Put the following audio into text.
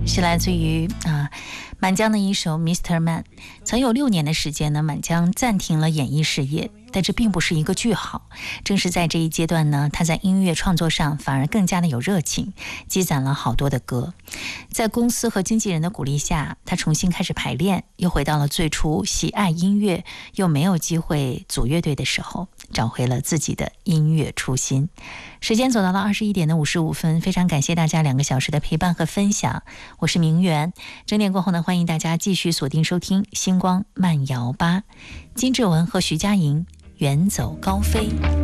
是来自于满江的一首 Mr. Man。 曾有6年的时间呢，满江暂停了演艺事业，但这并不是一个句号。正是在这一阶段呢，他在音乐创作上反而更加的有热情，积攒了好多的歌。在公司和经纪人的鼓励下，他重新开始排练，又回到了最初喜爱音乐又没有机会组乐队的时候，找回了自己的音乐初心。时间走到了21点的55分，非常感谢大家2个小时的陪伴和分享，我是明媛。整点过后呢，欢迎大家继续锁定收听星光慢摇吧，金志文和徐佳莹远走高飞。